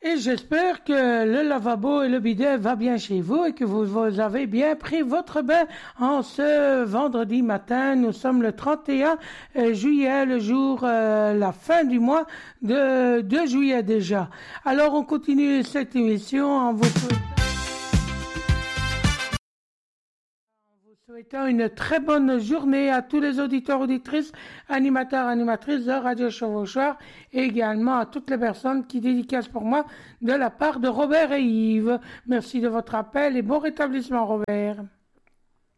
Et j'espère que le lavabo et le bidet va bien chez vous et que vous avez bien pris votre bain en ce vendredi matin. Nous sommes le 31 juillet, le jour, la fin du mois de juillet déjà. Alors on continue cette émission en vous souhaitant une très bonne journée à tous les auditeurs, auditrices, animateurs, animatrices de Radio Chevauchoir et également à toutes les personnes qui dédicacent pour moi de la part de Robert et Yves. Merci de votre appel et bon rétablissement Robert.